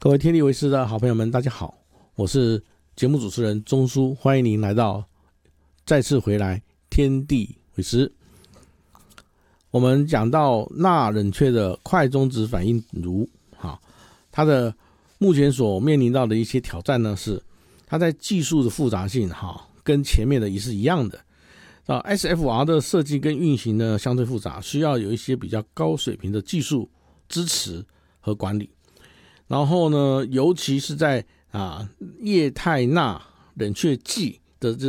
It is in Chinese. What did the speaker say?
各位天地为师的好朋友们，大家好，我是节目主持人钟书，欢迎您来到再次回来天地为师。我们讲到钠冷却的快中子反应炉，它的目前所面临到的一些挑战呢，是它在技术的复杂性跟前面的也是一样的。SFR 的设计跟运行呢相对复杂，需要有一些比较高水平的技术支持和管理。然后呢，尤其是在液态钠冷却剂的这